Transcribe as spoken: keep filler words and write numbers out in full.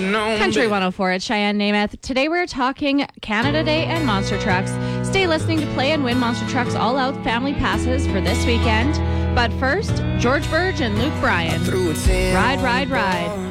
known. Country one oh four at Cheyenne Namath. Today we're talking Canada Day and monster trucks. Stay listening to Play and Win Monster Trucks All Out family passes for this weekend. But first, George Burge and Luke Bryan. Ride, ride, ride.